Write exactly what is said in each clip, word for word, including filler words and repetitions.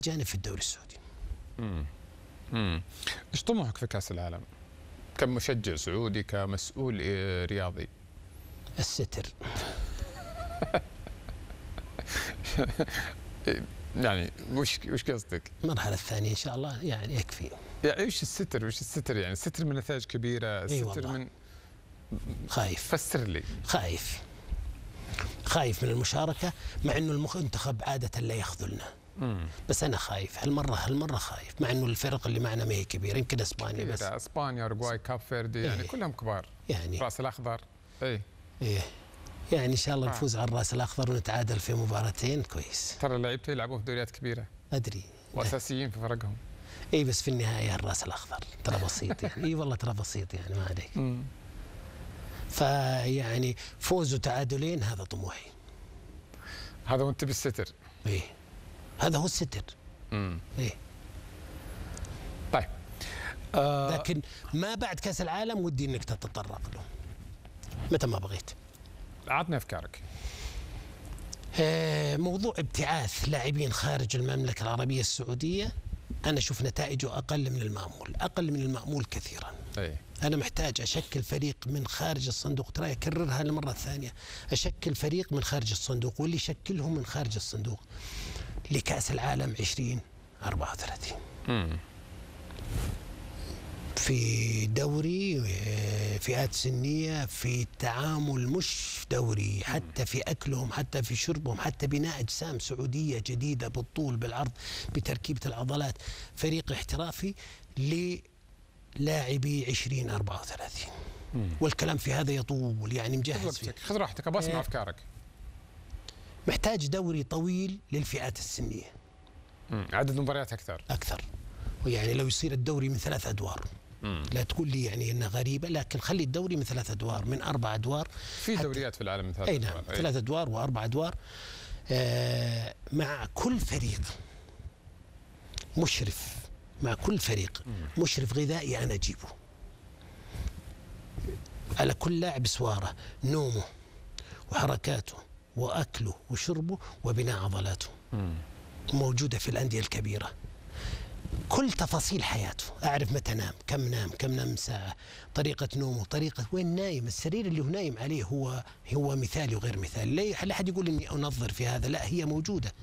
جانب في الدوري السعودي. امم امم ايش طموحك في كأس العالم؟ كمشجع سعودي، كمسؤول رياضي؟ الستر. يعني وش وش قصدك؟ المرحلة الثانية إن شاء الله يعني يكفي. يعني ايش الستر؟ وش الستر يعني؟ الستر من نتائج كبيرة، الستر من خايف. فسر لي. خايف. خايف من المشاركة، مع انه المنتخب عادة لا يخذلنا. مم. بس انا خايف هالمرة هالمرة خايف، مع انه الفرق اللي معنا ما هي كبيرة، يمكن اسبانيا بس. اسبانيا، اوروغواي، كاب فيردي، إيه. يعني كلهم كبار. يعني الراس الاخضر. اي ايه يعني ان شاء الله آه. نفوز على الراس الاخضر ونتعادل في مباراتين كويس. ترى لعيبته يلعبوا في دوريات كبيرة. ادري. واساسيين في فرقهم. اي بس في النهاية الراس الاخضر ترى بسيط يعني. اي والله ترى بسيط يعني ما عليك. مم. فيعني فوز وتعادلين هذا طموحي. هذا وانت بالستر. ايه هذا هو الستر. امم ايه طيب آه لكن ما بعد كاس العالم ودي انك تتطرق له متى ما بغيت. عطني افكارك. آه موضوع ابتعاث لاعبين خارج المملكه العربيه السعوديه انا اشوف نتائجه اقل من المامول، اقل من المامول كثيرا. اي انا محتاج اشكل فريق من خارج الصندوق، ترى اكررها للمره الثانيه، اشكل فريق من خارج الصندوق، واللي يشكلهم من خارج الصندوق لكاس العالم ألفين وأربعة وثلاثين. امم في دوري، فئات سنية، في التعامل مش دوري، حتى في أكلهم، حتى في شربهم، حتى بناء أجسام سعودية جديدة بالطول بالعرض بتركيبة العضلات، فريق احترافي للاعبي ألفين وأربعة وثلاثين. والكلام في هذا يطول يعني مجهز فيه. خذ راحتك ابغى اسمع افكارك. محتاج دوري طويل للفئات السنية. مم. عدد مباريات اكثر. أكثر. ويعني لو يصير الدوري من ثلاث أدوار. مم. لا تقول لي يعني انها غريبه، لكن خلي الدوري من ثلاث ادوار، من اربع ادوار. في دوريات في العالم من ثلاث اي ادوار. نعم، ثلاث ادوار واربع ادوار. آه مع كل فريق مشرف، مع كل فريق مم. مشرف غذائي انا اجيبه. على كل لاعب سواره، نومه وحركاته واكله وشربه وبناء عضلاته. مم. موجوده في الانديه الكبيره. كل تفاصيل حياته، أعرف متى نام، كم نام، كم نام ساعة، طريقة نومه، طريقة وين نايم، السرير اللي هو نايم عليه هو هو مثالي وغير مثالي. لا أحد يقول إني أنظر في هذا، لا هي موجودة.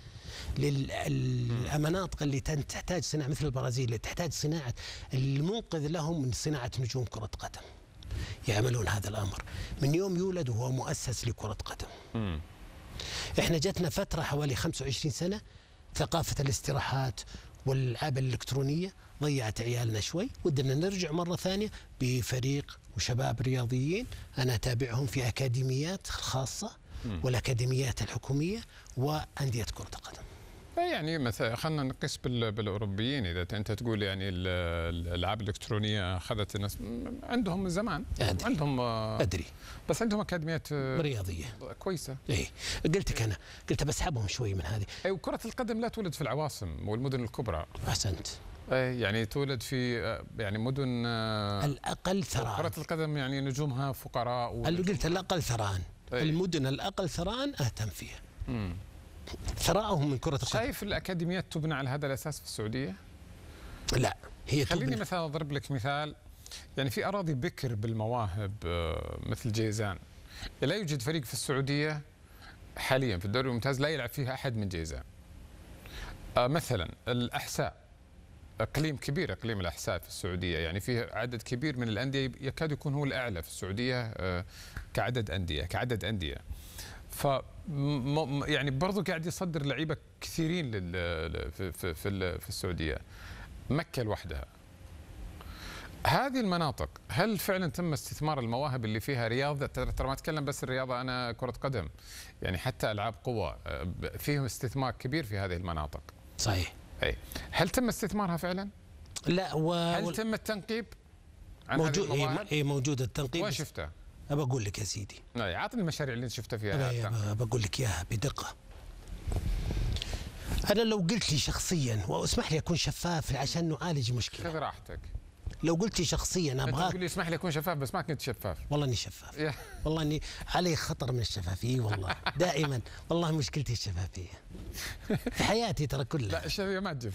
للمناطق اللي تحتاج صناعة مثل البرازيل اللي تحتاج صناعة، المنقذ لهم من صناعة نجوم كرة قدم. يعملون هذا الأمر من يوم يولد وهو مؤسس لكرة قدم. إحنا جتنا فترة حوالي خمسة وعشرين سنة ثقافة الاستراحات والألعاب الإلكترونية ضيعت عيالنا شوي، ودنا نرجع مرة ثانية بفريق وشباب رياضيين أنا أتابعهم في أكاديميات خاصة والأكاديميات الحكومية وأندية كرة القدم. يعني مثلا خلينا نقيس بالاوروبيين، اذا انت تقول يعني الالعاب الالكترونيه اخذت الناس عندهم من زمان. أدري. عندهم ادري بس عندهم اكاديميات رياضيه كويسه. اي قلتك انا قلت بسحبهم شوي من هذه. اي وكره القدم لا تولد في العواصم والمدن الكبرى. احسنت. اي يعني تولد في يعني مدن الاقل ثراء. كره القدم يعني نجومها فقراء. اللي قلت الاقل ثراء. المدن الاقل ثراء اهتم فيها. امم ثراءهم من كرة القدم. شايف الأكاديميات تبنى على هذا الأساس في السعودية؟ لا هي خليني تبنى. مثلا أضرب لك مثال، يعني في أراضي بكر بالمواهب مثل جيزان، لا يوجد فريق في السعودية حاليا في الدوري الممتاز لا يلعب فيها أحد من جيزان. مثلا الأحساء، إقليم كبير، إقليم الأحساء في السعودية يعني فيه عدد كبير من الأندية يكاد يكون هو الأعلى في السعودية كعدد أندية كعدد أندية. ف يعني برضو قاعد يصدر لعيبه كثيرين لل في في في, في السعوديه. مكه لوحدها. هذه المناطق هل فعلا تم استثمار المواهب اللي فيها رياضه؟ ترى ما اتكلم بس الرياضه انا كره قدم، يعني حتى العاب قوه فيهم استثمار كبير في هذه المناطق. صحيح. اي هل تم استثمارها فعلا؟ لا و... هل تم التنقيب عن موجود هذه المواهب؟ اي موجود التنقيب. وين شفتها؟ أبى أقول لك يا سيدي. اي عطني المشاريع اللي انت شفتها فيها. أبى أقول لك إياها بدقة. أنا لو قلت لي شخصيا، واسمح لي أكون شفاف عشان نعالج مشكلة. خذ راحتك. لو قلت لي شخصيا أبغاك تقول لي اسمح لي أكون شفاف بس ما كنت شفاف. والله إني شفاف. والله إني علي خطر من الشفافية والله دائما، والله مشكلتي الشفافية في حياتي ترى كلها. لا الشفافية ما تجيب